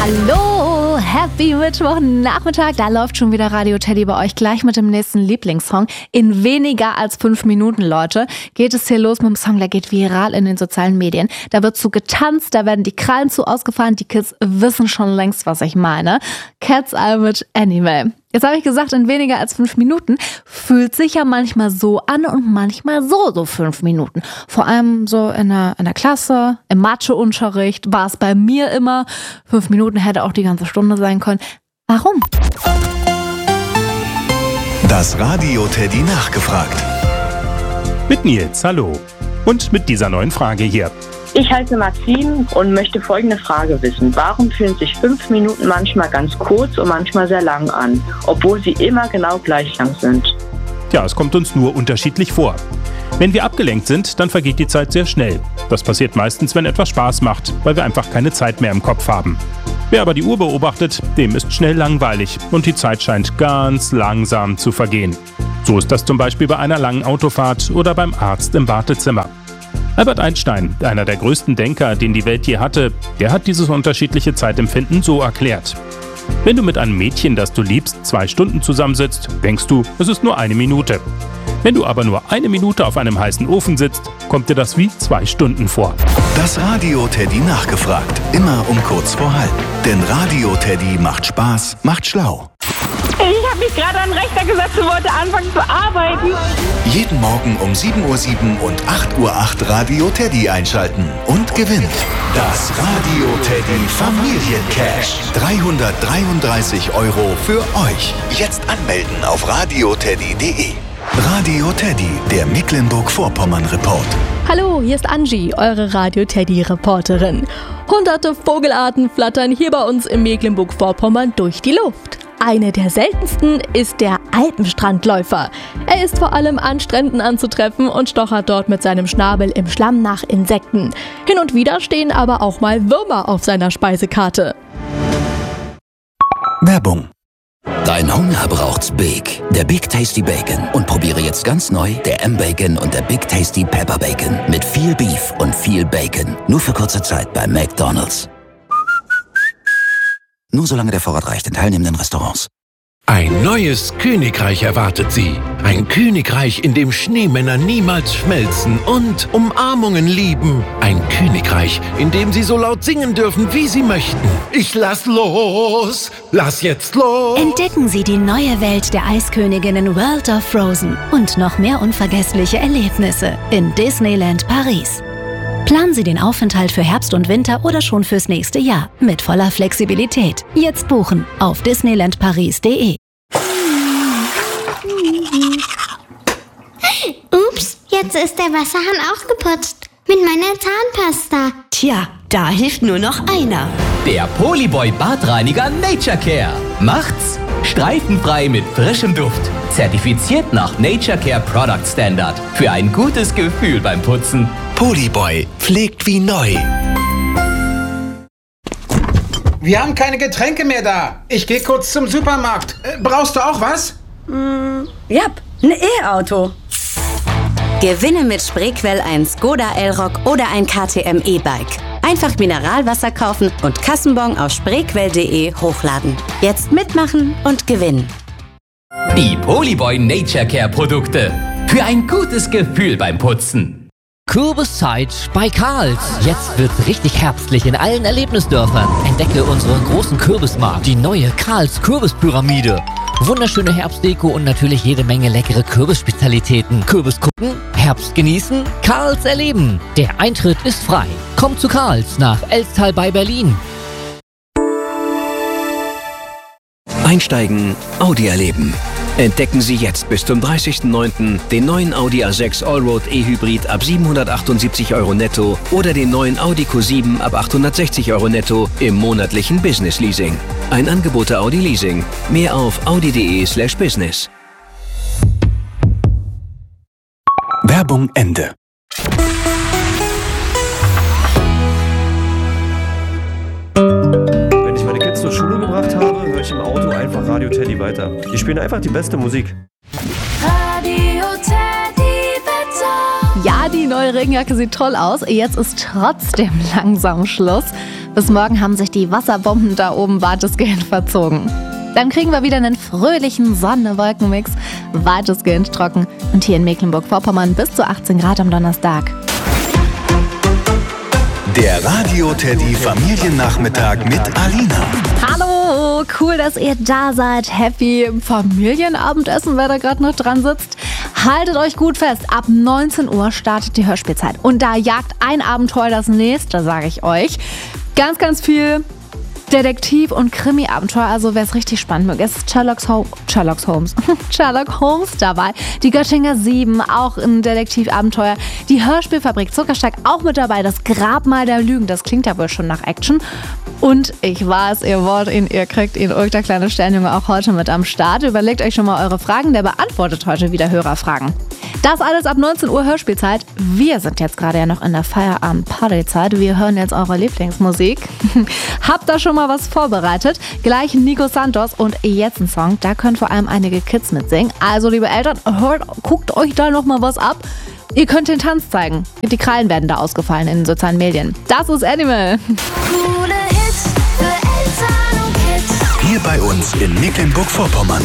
Hallo, happy Mittwochnachmittag. Da läuft schon wieder Radio Teddy bei euch gleich mit dem nächsten Lieblingssong. In weniger als 5 Minuten, Leute, geht es hier los mit dem Song, der geht viral in den sozialen Medien. Da wird zu getanzt, da werden die Krallen zu ausgefahren. Die Kids wissen schon längst, was ich meine. Cat's Eye mit Animal. Jetzt habe ich gesagt, in weniger als 5 Minuten. Fühlt sich ja manchmal so an und manchmal so 5 Minuten. Vor allem so in der Klasse, im Matheunterricht war es bei mir immer. 5 Minuten hätte auch die ganze Stunde sein können. Warum? Das Radio Teddy nachgefragt. Mit Nils, hallo. Und mit dieser neuen Frage hier. Ich heiße Maxim und möchte folgende Frage wissen. Warum fühlen sich 5 Minuten manchmal ganz kurz und manchmal sehr lang an, obwohl sie immer genau gleich lang sind? Ja, es kommt uns nur unterschiedlich vor. Wenn wir abgelenkt sind, dann vergeht die Zeit sehr schnell. Das passiert meistens, wenn etwas Spaß macht, weil wir einfach keine Zeit mehr im Kopf haben. Wer aber die Uhr beobachtet, dem ist schnell langweilig und die Zeit scheint ganz langsam zu vergehen. So ist das zum Beispiel bei einer langen Autofahrt oder beim Arzt im Wartezimmer. Albert Einstein, einer der größten Denker, den die Welt je hatte, der hat dieses unterschiedliche Zeitempfinden so erklärt. Wenn du mit einem Mädchen, das du liebst, 2 Stunden zusammensitzt, denkst du, es ist nur 1 Minute. Wenn du aber nur 1 Minute auf einem heißen Ofen sitzt, kommt dir das wie 2 Stunden vor. Das Radio Teddy nachgefragt. Immer um kurz vor halb. Denn Radio Teddy macht Spaß, macht schlau. Ich habe mich gerade an den Rechner gesetzt und wollte anfangen zu arbeiten. Jeden Morgen um 7:07 Uhr und 8:08 Uhr Radio Teddy einschalten und gewinnen. Das Radio Teddy Familiencash. 333 € für euch. Jetzt anmelden auf radioteddy.de. Radio Teddy, der Mecklenburg-Vorpommern-Report. Hallo, hier ist Angie, eure Radio Teddy-Reporterin. Hunderte Vogelarten flattern hier bei uns im Mecklenburg-Vorpommern durch die Luft. Eine der seltensten ist der Alpenstrandläufer. Er ist vor allem an Stränden anzutreffen und stochert dort mit seinem Schnabel im Schlamm nach Insekten. Hin und wieder stehen aber auch mal Würmer auf seiner Speisekarte. Werbung. Dein Hunger braucht's Big. Der Big Tasty Bacon. Und probiere jetzt ganz neu der M-Bacon und der Big Tasty Pepper Bacon. Mit viel Beef und viel Bacon. Nur für kurze Zeit bei McDonald's. Nur solange der Vorrat reicht in teilnehmenden Restaurants. Ein neues Königreich erwartet Sie. Ein Königreich, in dem Schneemänner niemals schmelzen und Umarmungen lieben. Ein Königreich, in dem Sie so laut singen dürfen, wie Sie möchten. Ich lass los! Lass jetzt los! Entdecken Sie die neue Welt der Eisköniginnen World of Frozen und noch mehr unvergessliche Erlebnisse in Disneyland Paris. Planen Sie den Aufenthalt für Herbst und Winter oder schon fürs nächste Jahr mit voller Flexibilität. Jetzt buchen auf disneylandparis.de. Ups, jetzt ist der Wasserhahn ausgeputzt. Mit meiner Zahnpasta. Tja, da hilft nur noch einer. Der Polyboy Badreiniger Nature Care. Macht's streifenfrei mit frischem Duft. Zertifiziert nach Nature Care Product Standard. Für ein gutes Gefühl beim Putzen. Polyboy pflegt wie neu. Wir haben keine Getränke mehr da. Ich gehe kurz zum Supermarkt. Brauchst du auch was? Ja, ein E-Auto. Gewinne mit Spreequell ein Skoda Elrock oder ein KTM E-Bike. Einfach Mineralwasser kaufen und Kassenbon auf spreequell.de hochladen. Jetzt mitmachen und gewinnen. Die Polyboy Nature Care Produkte. Für ein gutes Gefühl beim Putzen. Kürbiszeit bei Karls. Jetzt wird's richtig herbstlich in allen Erlebnisdörfern. Entdecke unseren großen Kürbismarkt, die neue Karls Kürbispyramide. Wunderschöne Herbstdeko und natürlich jede Menge leckere Kürbisspezialitäten. Kürbis gucken, Herbst genießen, Karls erleben. Der Eintritt ist frei. Kommt zu Karls nach Elstal bei Berlin. Einsteigen, Audi erleben. Entdecken Sie jetzt bis zum 30.09. den neuen Audi A6 Allroad E-Hybrid ab 778 € netto oder den neuen Audi Q7 ab 860 € netto im monatlichen Business Leasing. Ein Angebot der Audi Leasing. Mehr auf audi.de/business. Werbung Ende. Wenn ich meine Kids zur Schule gebracht habe, höre ich im Auto einfach Radio Teddy weiter. Die spielen einfach die beste Musik. Radio Teddy Wetter. Ja, die neue Regenjacke sieht toll aus. Jetzt ist trotzdem langsam Schluss. Bis morgen haben sich die Wasserbomben da oben weitestgehend verzogen. Dann kriegen wir wieder einen fröhlichen Sonne-Wolkenmix, weitestgehend trocken und hier in Mecklenburg-Vorpommern bis zu 18 Grad am Donnerstag. Der Radio Teddy Familiennachmittag mit Alina. Hallo, cool, dass ihr da seid. Happy Familienabendessen, wer da gerade noch dran sitzt. Haltet euch gut fest, ab 19 Uhr startet die Hörspielzeit. Und da jagt ein Abenteuer das nächste, sage ich euch. Ganz, ganz viel Detektiv- und Krimi-Abenteuer, also wer es richtig spannend mögt, ist Sherlock Holmes dabei. Die Göttinger 7, auch ein Detektiv-Abenteuer. Die Hörspielfabrik Zuckersteig auch mit dabei. Das Grabmal der Lügen, das klingt ja wohl schon nach Action. Und ich weiß, ihr wollt ihn, ihr kriegt ihn, der kleine Sternjunge auch heute mit am Start. Überlegt euch schon mal eure Fragen, der beantwortet heute wieder Hörerfragen. Das alles ab 19 Uhr Hörspielzeit. Wir sind jetzt gerade ja noch in der Feierabend-Partyzeit. Wir hören jetzt eure Lieblingsmusik. Habt da schon mal was vorbereitet? Gleich Nico Santos und jetzt ein Song. Da können vor allem einige Kids mitsingen. Also liebe Eltern, guckt euch da noch mal was ab. Ihr könnt den Tanz zeigen. Die Krallen werden da ausgefallen in den sozialen Medien. Das ist Animal. Coole Hits für Eltern und Kids. Hier bei uns in Mecklenburg-Vorpommern.